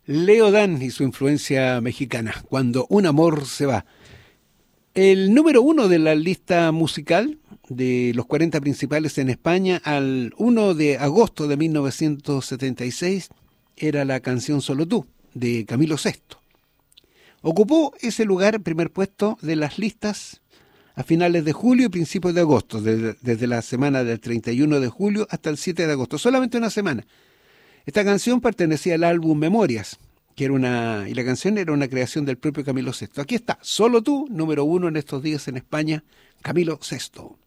Leo Dan y su influencia mexicana, Cuando un amor se va. El número uno de la lista musical de los 40 principales en España al 1 de agosto de 1976 era la canción Solo tú, de Camilo Sesto. Ocupó ese lugar, primer puesto de las listas a finales de julio y principios de agosto, desde la semana del 31 de julio hasta el 7 de agosto, solamente una semana. Esta canción pertenecía al álbum Memorias, y la canción era una creación del propio Camilo Sesto. Aquí está, Solo tú, número uno en estos días en España, Camilo Sesto.